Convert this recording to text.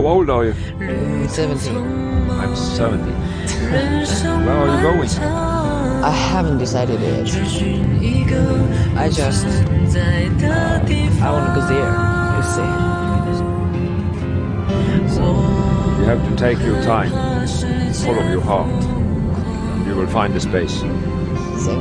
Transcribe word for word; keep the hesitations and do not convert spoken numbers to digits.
How old are you? Mm, seventeen. I'm seventy. Where are you going? I haven't decided yet. I just... Uh, I want to go there, you see. You have to take your time, follow your heart, and you will find the space.